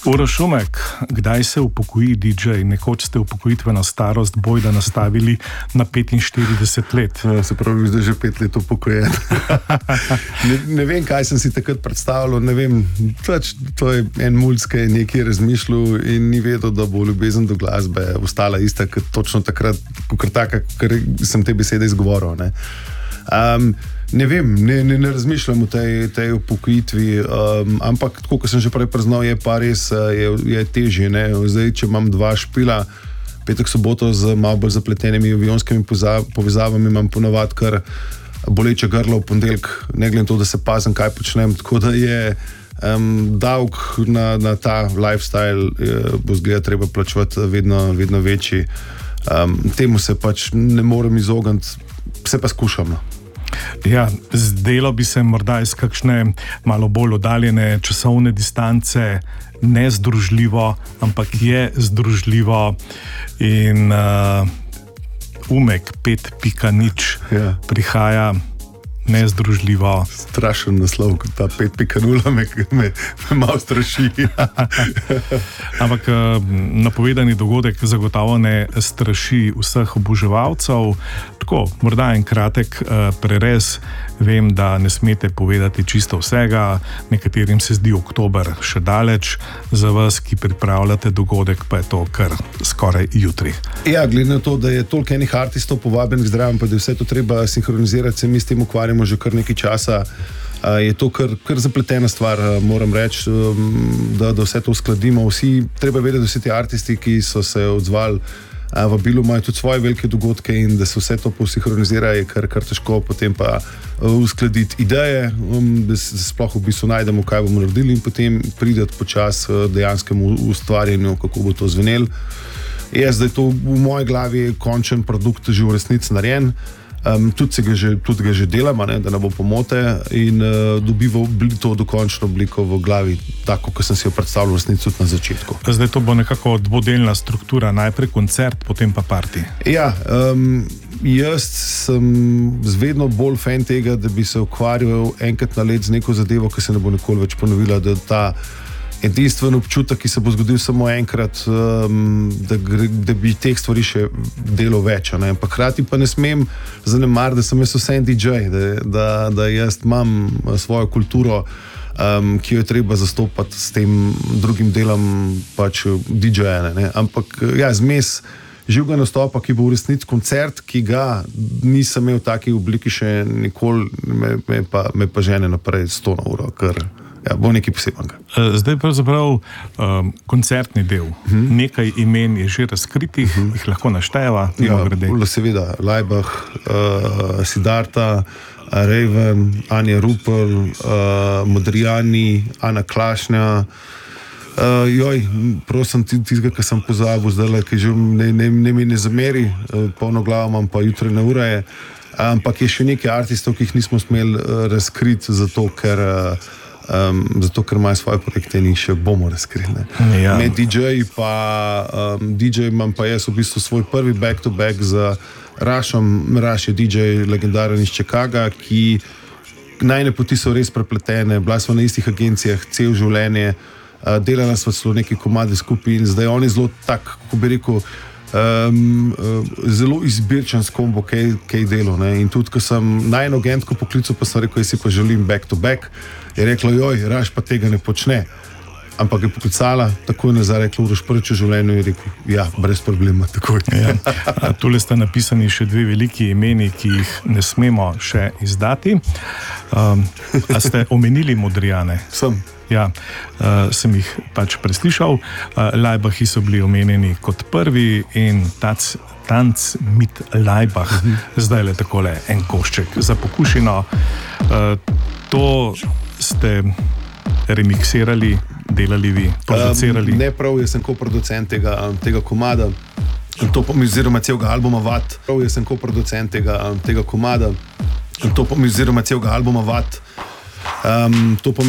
Uroš Šumek, kdaj se upokoji DJ? Nekoč ste upokojitveno starost bojda nastavili na 45 let. Se pravi, zdaj že 5 let upokojen. ne vem, kaj sem si takrat predstavljal, ne vem, to je en mulc, ki je nekaj razmišljal in ni vedel, da bo ljubezen do glasbe ostala ista, kot točno takrat, ker sem te besede izgovoril. Ne vem, ne razmišljam o tej upokojitvi, ampak tako, kot sem že prej priznal, je pa res je težje. Ne? Zdaj, če imam 2 špila, petek, soboto z malo bolj zapletenimi avionskimi povezavami, imam ponavadi kar boleče grlo v ponedeljek, ne glede na to, da se pazim, kaj počnem. Tako da je davek na ta lifestyle bo zgleda treba plačevati vedno večji. Temu se pač ne morem izogniti, se pa skušam. Ja, zdelo bi se morda iz kakšne malo bolj oddaljene časovne distance nezdružljivo, ampak je združljivo in Umek 5.0 prihaja nezdružljivo. Strašen naslov, ta 5.0 me malo straši. Ampak napovedani dogodek zagotovo ne straši vseh oboževalcev. Tako, morda en kratek prerez. Vem, da ne smete povedati čisto vsega, nekaterim se zdi oktober še daleč, za vas, ki pripravljate dogodek, pa je to kar skoraj jutri. Ja, glede na to, da je toliko enih artistov povabljenih zdravo, pa da je vse to treba sinhronizirati, se mi s tem ukvarjamo že kar nekaj časa. Je to kar zapletena stvar, moram reči, da vse to uskladimo. Treba vedeti, da vsi ti artisti, ki so se odzvali vabilu, imajo tudi svoje velike dogodke in da se vse to posinhronizira, je kar težko potem pa uskladiti ideje, da se sploh v bistvu najdemo, kaj bomo naredili in potem prideti počas dejanskemu ustvarjanju, kako bo to zvenelo. Zdaj to v moji glavi je končen produkt že v resnici narejen. Tudi ga že delamo, da ne bo pomote in dobiva to dokončno obliko v glavi, tako, kot sem si jo predstavljal v resnici tudi na začetku. Zdaj to bo nekako dvodelna struktura, najprej koncert, potem pa party. Ja, jaz sem vedno bolj fan tega, da bi se ukvarjal enkrat na let z neko zadevo, ki se ne bo nikoli več ponovila, da ta edinstven občutek, ki se bo zgodil samo enkrat, da bi teh stvari še delal več. Ampak hkrati pa ne smem zanemariti, da sem jaz vsem DJ, da jaz imam svojo kulturo, ki jo je treba zastopati s tem drugim delom pač DJ-ja. Ampak ja, zmes živega nastopa, ki bo v resnici koncert, ki ga nisem imel v taki obliki še nikoli, me pa žene naprej 100 na uro, ker ja, bo nekaj posebenega. Zdaj pravzaprav koncertni del. Nekaj imen je že razkritih, jih lahko naštejeva. Ja, seveda, Laibach, Siddharta, Raven, Anja Rupel, Modrijani, Ana Klašnja. Prosim tistega, ki sem pozabil zdaj, ki že ne mi ne zameri, polno glavo imam pa jutrajne ure, ampak je še nekaj artistov, ki jih nismo smeli razkriti, zato ker imajo svoje projekte in jih še bomo razkrili. Ja. Med DJ imam pa jaz v bistvu svoj prvi back-to-back z Rašom. Raš je DJ legendaren iz Chicaga, ki najne poti so res prepletene, bila smo na istih agencijah cel življenje, delala smo celo neki komadi skupaj in zdaj on je zelo tak, kako bi rekel, zelo izbirčen s kombo, kaj delo. In tudi, ko sem najno agentko poklical, pa sem rekel, jaz si pa želim back-to-back, je rekla, Raš pa tega ne počne. Ampak je poklicala, takoj nazaj rekla, Uroš, prvič v življenju, je rekel, ja, brez problema, takoj. Ja. Tule sta napisani še 2 veliki imeni, ki jih ne smemo še izdati. A ste omenili Modrijane? Sem. Ja, sem jih pač preslišal. Laibachi so bili omenjeni kot prvi in Tanc mit Laibach. Zdaj le takole en košček za pokušino. To ste remiksirali, delali vi, producirali? Ne prav, jaz sem koproducent tega komada, oziroma celega albuma Vat. Prav, jaz sem koproducent tega komada, oziroma celega albuma Vat. To pomeni